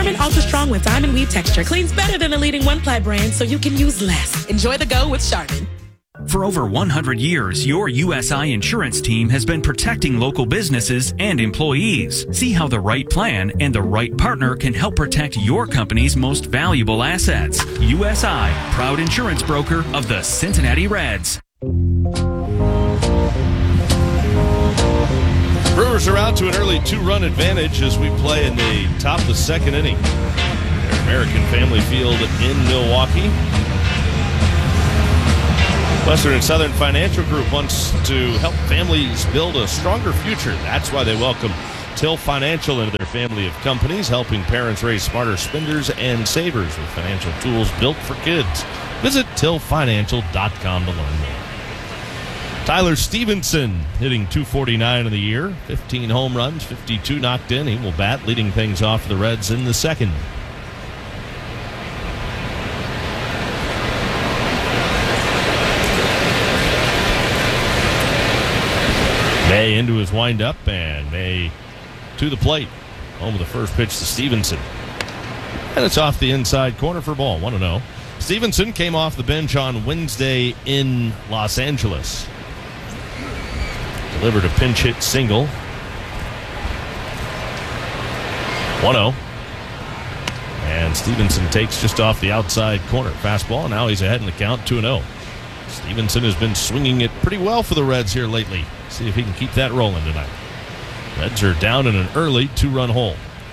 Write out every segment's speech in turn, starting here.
Charmin Ultra Strong with diamond weave texture cleans better than the leading one-ply brand, so you can use less. Enjoy the go with Charmin. For over 100 years, your USI insurance team has been protecting local businesses and employees. See how the right plan and the right partner can help protect your company's most valuable assets. USI, proud insurance broker of the Cincinnati Reds. Brewers are out to an early 2-run advantage as we play in the top of the second inning. Their American Family Field in Milwaukee. Western and Southern Financial Group wants to help families build a stronger future. That's why they welcome Till Financial into their family of companies, helping parents raise smarter spenders and savers with financial tools built for kids. Visit tillfinancial.com to learn more. Tyler Stevenson hitting .249 in the year, 15 home runs, 52 knocked in. He will bat, leading things off for the Reds in the second. May into his windup, and May to the plate. Home of the first pitch to Stevenson. And it's off the inside corner for ball, 1-0. Stevenson came off the bench on Wednesday in Los Angeles. Delivered a pinch hit single. 1-0. And Stevenson takes just off the outside corner. Fastball, and now he's ahead in the count, 2-0. Stevenson has been swinging it pretty well for the Reds here lately. See if he can keep that rolling tonight. Reds are down in an early 2-run hole.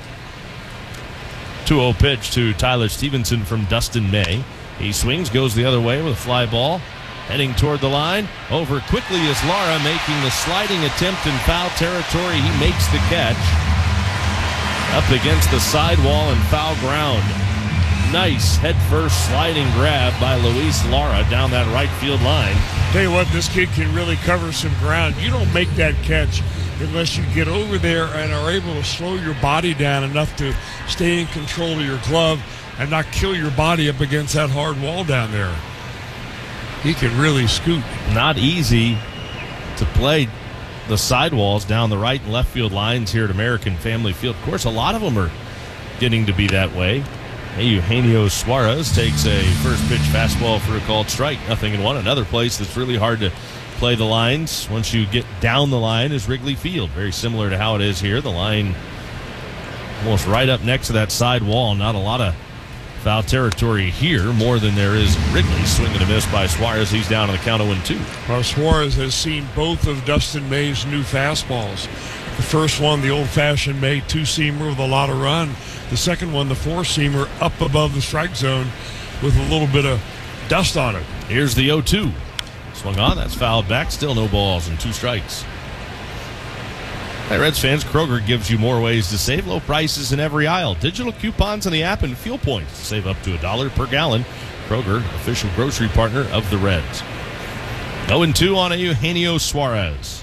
2-0 pitch to Tyler Stevenson from Dustin May. He swings, goes the other way with a fly ball. Heading toward the line. Over quickly is Lara, making the sliding attempt in foul territory. He makes the catch. Up against the sidewall and foul ground. Nice head-first sliding grab by Luis Lara down that right field line. Tell you what, this kid can really cover some ground. You don't make that catch unless you get over there and are able to slow your body down enough to stay in control of your glove and not kill your body up against that hard wall down there. He can really scoot. Not easy to play the sidewalls down the right and left field lines here at American Family Field. Of course, a lot of them are getting to be that way. Eugenio Suarez takes a first pitch fastball for a called strike. 0-1. Another place that's really hard to play the lines once you get down the line is Wrigley Field. Very similar to how it is here. The line almost right up next to that side wall. Not a lot of foul territory here, more than there is Wrigley. Swing and a miss by Suarez. He's down on the count of 1-2. Well, Suarez has seen both of Dustin May's new fastballs. The first one, the old-fashioned May two-seamer with a lot of run. The second one, the four-seamer up above the strike zone with a little bit of dust on it. Here's the 0-2. Swung on, that's fouled back. Still no balls and 2 strikes. Hey, Reds fans, Kroger gives you more ways to save. Low prices in every aisle. Digital coupons on the app and fuel points to save up to $1 per gallon. Kroger, official grocery partner of the Reds. 0-2 on Eugenio Suarez.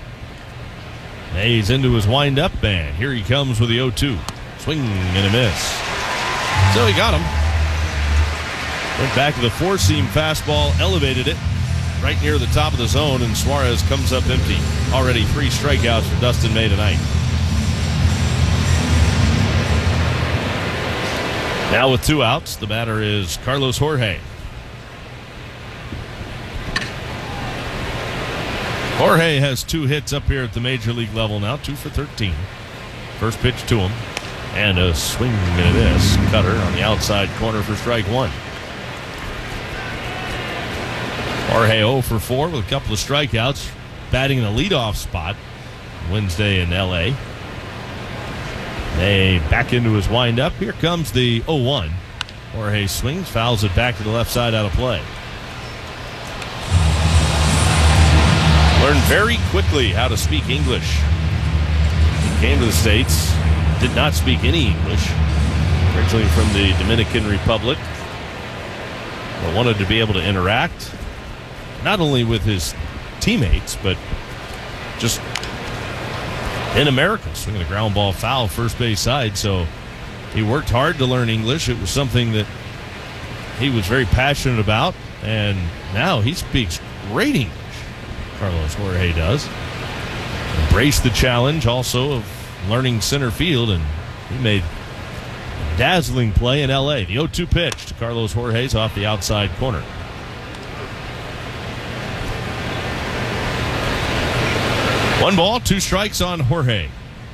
He's into his windup, and here he comes with the 0-2. Swing and a miss. So he got him. Went back to the four-seam fastball, elevated it right near the top of the zone, and Suarez comes up empty. Already 3 strikeouts for Dustin May tonight. Now with 2 outs, the batter is Carlos Jorge. Jorge has 2 hits up here at the major league level now, 2 for 13. First pitch to him, and a swing and a miss. Cutter on the outside corner for strike 1. Jorge 0 for 4 with a couple of strikeouts, batting in the leadoff spot Wednesday in L.A. They back into his windup. Here comes the 0-1. Jorge swings, fouls it back to the left side out of play. Learned very quickly how to speak English. Came to the States, did not speak any English. Originally from the Dominican Republic. But wanted to be able to interact, not only with his teammates, but just in America. Swinging a ground ball foul first base side. So he worked hard to learn English. It was something that he was very passionate about. And now he speaks great English. Carlos Jorge does. Embraced the challenge also of learning center field, and he made dazzling play in L.A. The 0-2 pitch to Carlos Jorge's off the outside corner. One ball, 2 strikes on Jorge.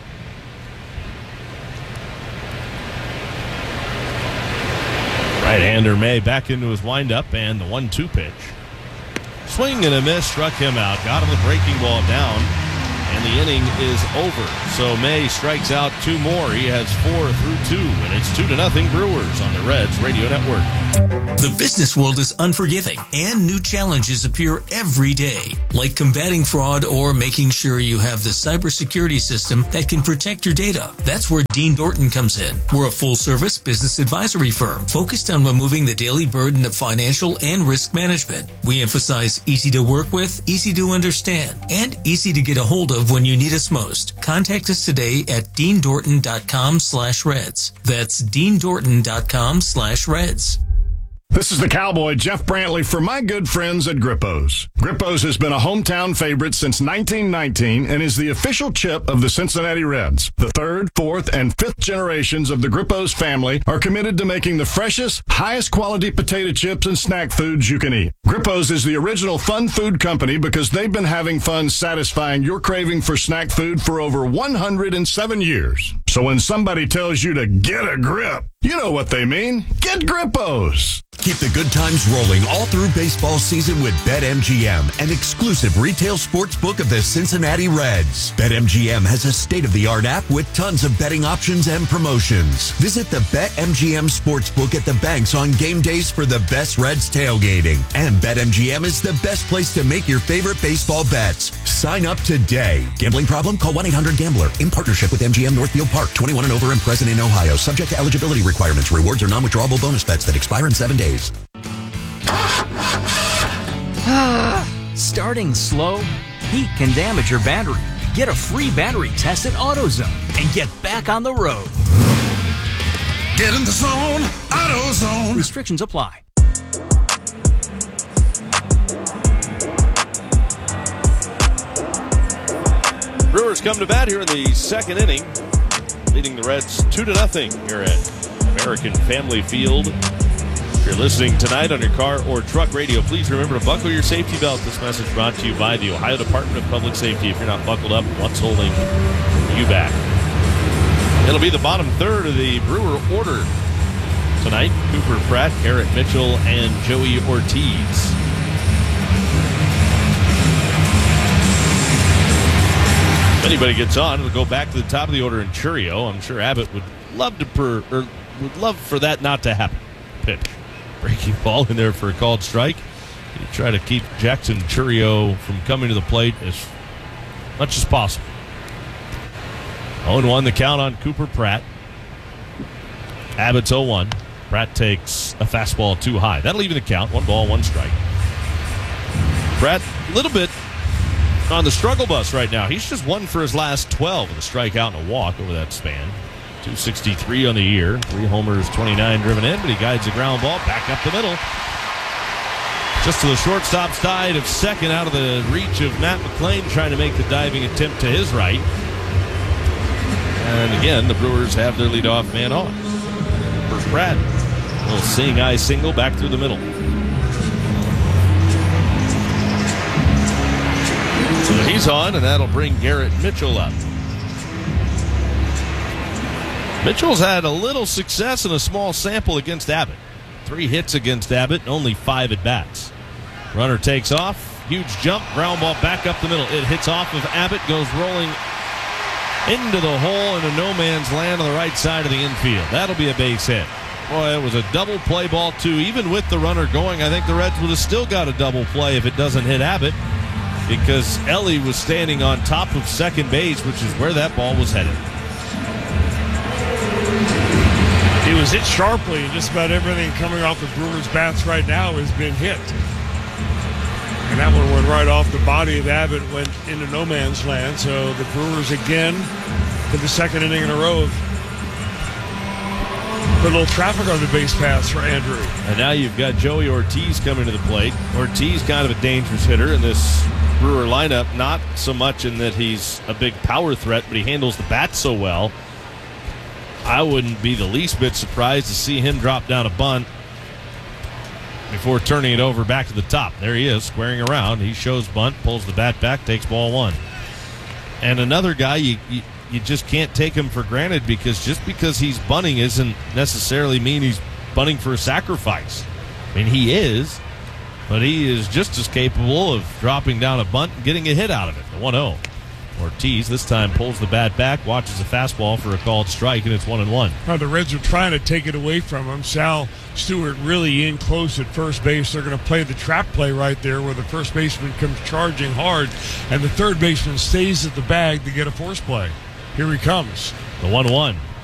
Right-hander May back into his windup, and the 1-2 pitch. Swing and a miss, struck him out. Got him the breaking ball down, and the inning is over. So May strikes out 2 more. He has 4 through 2, and it's 2-0 Brewers on the Reds Radio Network. The business world is unforgiving, and new challenges appear every day, like combating fraud or making sure you have the cybersecurity system that can protect your data. That's where Dean Dorton comes in. We're a full-service business advisory firm focused on removing the daily burden of financial and risk management. We emphasize easy to work with, easy to understand, and easy to get a hold of when you need us most. Contact us today at deandorton.com/Reds. That's deandorton.com/Reds. This is the Cowboy, Jeff Brantley, for my good friends at Grippo's. Grippo's has been a hometown favorite since 1919 and is the official chip of the Cincinnati Reds. The 3rd, 4th, and 5th generations of the Grippo's family are committed to making the freshest, highest quality potato chips and snack foods you can eat. Grippo's is the original fun food company because they've been having fun satisfying your craving for snack food for over 107 years. So when somebody tells you to get a grip, you know what they mean. Get Grippo's. Keep the good times rolling all through baseball season with BetMGM, an exclusive retail sports book of the Cincinnati Reds. BetMGM has a state-of-the-art app with tons of betting options and promotions. Visit the BetMGM Sportsbook at the banks on game days for the best Reds tailgating. And BetMGM is the best place to make your favorite baseball bets. Sign up today. Gambling problem? Call 1-800-GAMBLER. In partnership with MGM Northfield Park. 21 and over and present in Ohio. Subject to eligibility requirements. Rewards are non-withdrawable bonus bets that expire in 7 days. Starting slow? Heat can damage your battery. Get a free battery test at AutoZone and get back on the road. Get in the zone, AutoZone. Restrictions apply. Brewers come to bat here in the 2nd inning, leading the Reds 2-0 here at American Family Field. If you're listening tonight on your car or truck radio, please remember to buckle your safety belt. This message brought to you by the Ohio Department of Public Safety. If you're not buckled up, what's holding you back? It'll be the bottom third of the Brewer order tonight. Cooper Pratt, Garrett Mitchell, and Joey Ortiz. If anybody gets on, it'll go back to the top of the order in Churio. I'm sure Abbott would love for that not to happen. Pitch. Breaking ball in there for a called strike. You try to keep Jackson Churio from coming to the plate as much as possible. 0-1 the count on Cooper Pratt. Abbott's 0-1. Pratt takes a fastball too high. That'll even the count. 1 ball, 1 strike. Pratt, a little bit on the struggle bus right now. He's just 1 for his last 12 with a strikeout and a walk over that span. 263 on the year, 3 homers, 29 driven in, but he guides the ground ball back up the middle. Just to the shortstop side of second, out of the reach of Matt McClain, trying to make the diving attempt to his right. And again, the Brewers have their leadoff man on. First Pratt, a little seeing eye single back through the middle. So he's on, and that'll bring Garrett Mitchell up. Mitchell's had a little success in a small sample against Abbott. 3 hits against Abbott and only 5 at-bats. Runner takes off. Huge jump. Ground ball back up the middle. It hits off of Abbott. Goes rolling into the hole into no man's land on the right side of the infield. That'll be a base hit. Boy, it was a double play ball, too. Even with the runner going, I think the Reds would have still got a double play if it doesn't hit Abbott, because Ellie was standing on top of second base, which is where that ball was headed. He was hit sharply, and just about everything coming off the Brewers' bats right now has been hit. And that one went right off the body of Abbott, went into no man's land. So the Brewers again, for the 2nd inning in a row, put a little traffic on the base paths for Andrew. And now you've got Joey Ortiz coming to the plate. Ortiz kind of a dangerous hitter in this Brewer lineup, not so much in that he's a big power threat, but he handles the bat so well. I wouldn't be the least bit surprised to see him drop down a bunt before turning it over back to the top. There he is, squaring around. He shows bunt, pulls the bat back, takes ball one. And another guy, you just can't take him for granted, because just because he's bunting isn't necessarily mean he's bunting for a sacrifice. I mean, he is, but he is just as capable of dropping down a bunt and getting a hit out of it. The 1-0. Ortiz this time pulls the bat back, watches a fastball for a called strike, and it's 1-1. Well, the Reds are trying to take it away from him. Sal Stewart really in close at first base. They're going to play the trap play right there, where the first baseman comes charging hard, and the third baseman stays at the bag to get a force play. Here he comes. The 1-1.